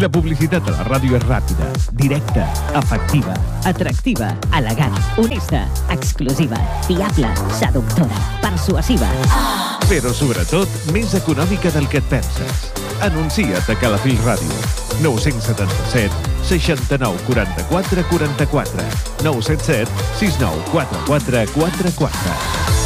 La publicitat a la ràdio és ràpida, directa, efectiva, atractiva, elegant, honesta, exclusiva, fiable, seductora, persuasiva. però sobretot més econòmica del que et penses. Anuncia't a Calafell Ràdio. 977 69 44 44 977 69 44 44.